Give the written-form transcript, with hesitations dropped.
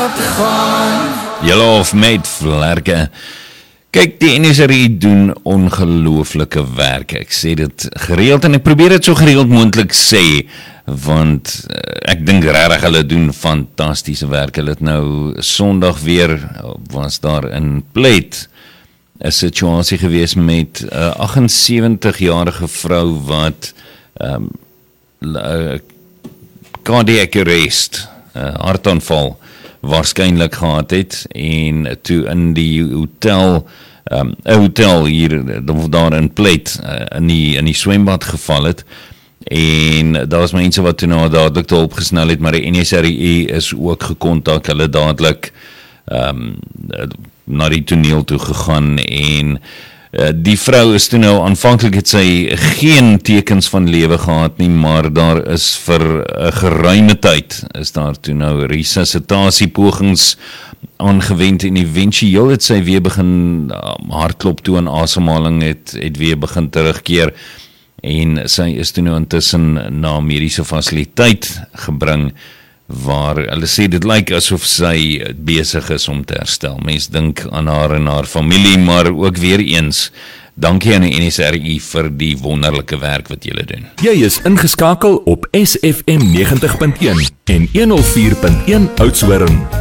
laat gaan. Julle of met vlerke. Kyk, die NSRI doen ongelooflike werk. Ek sê dit gereeld en ek probeer dit so gereeld moontlik sê, want ek dink regtig hulle doen fantastiese werk. Hulle het nou Sondag weer, was daar in Pleit 'n situasie gewees met 'n 78-jarige vrou wat cardiac arrest, hartaanval waarskynlik gehad het en toe in die hotel, 'n hotel hier daar in Pleit in die swembad geval het en daar was mense wat toe nou dadelik te hulp gesnel het, maar die NSRI is ook gekontak, hulle dadelik na die toneel toe gegaan en die vrou is toe nou, aanvanklik het sy geen tekens van lewe gehad nie, maar daar is vir 'n geruime tyd, is daar toe nou resusitasiepogings aangewend en eventueel het sy weer begin hartklop toe en asemhaling het weer begin terugkeer en sy is toe nou intussen na mediese fasiliteit gebring, waar hulle sê dit lyk asof sy besig is om te herstel. Mens dink aan haar en haar familie, maar ook weer eens, dankie aan die NSRI vir die wonderlike werk wat julle doen. Jy is ingeskakel op SFM 90.1 en 104.1 Oudtshoorn.